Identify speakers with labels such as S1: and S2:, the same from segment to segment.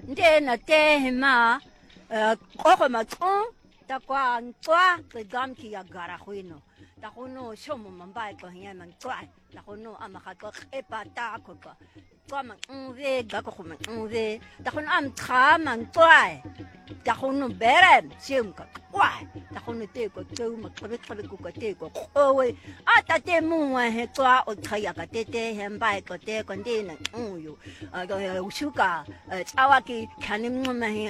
S1: ndena te ma ko ma tong ta kwa twa ke gam ki ya gara huino ta huno shomo mambai ko hiya man twa ta huno ama ka ko epata ko ko twa ma ve ga ko ma ve ta huno am tra man twa ta huno bere sim ka kwa ta huno te ko tu ma ko ko te ko owe ata te mu he twa o thaya ka te he mbai ko te ko ndena yo shuka chawa ki khanim ma he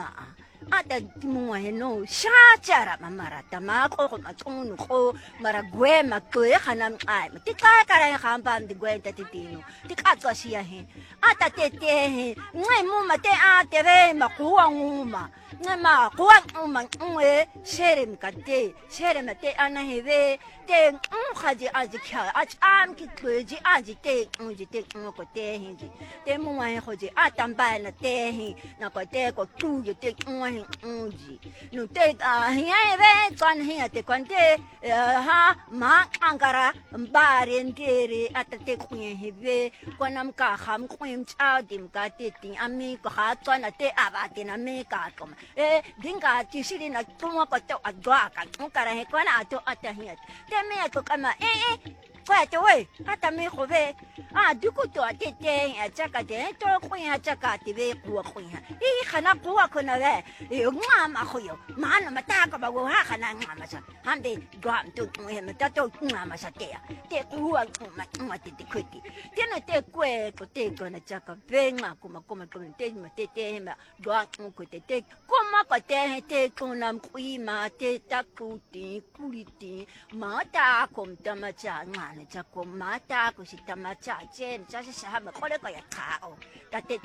S1: ata mo no shachara mamara tamako ko matunu ko maragwe makwe khanam ai tika kara khamba ndi gwenta titino tika to siya he ata tete he ngai mo mate ate ve makuwa nguma ngama kuwa nguma ngwe sherem kate sherem te ana heve te khaji aji kha am ki kweji aji te unji te ko te hinji te mo wa hoji atamba na te hi na ko te ko tu te unji no te hiya ve kan hiya te kwante ha ma angara mbarendere atate kunye heve kwanam ka kham kwim cha dim ka te tin ami ko ha tsana te abate na me ka kom dinga ti siri na tumo ko to adwa ka kara he kwana ato atahiya te me ko kama kwa te we ata me ko ve duku to atete chaka te to kunya chaka te ve ku kunya khana ku ko na ve ngama ko yo mana mata ka ba wo ha khana ngama sa hande gam to me mata to ngama sa te ku ma te kweti te no te kwe ko te ko na chaka ve nga kuma ko te ma te ma gwa ko te kuma ko te ko nam kui ma te takuti kuliti mata kom tama cha ngana cha ko mata ko si tama cha chen cha sa ma ko le ko ya kao ta te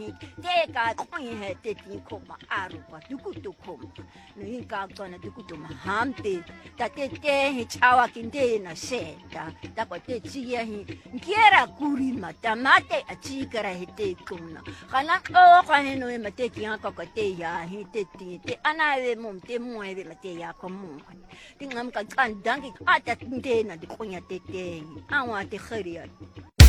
S1: ka ko he te ti ko ma aru pa duku to ko no in ka ko na duku to ma hamte ta te he chawa kinde na se ta ko te chi ya hi kiera kuri mata mate a chi kara he te ko na kana ko he no ma te ki ko te ya hi te ana ve mom te mo ve ma te ya ko mo tingam ka kan dangi ata te na de ko nya te awa te khariya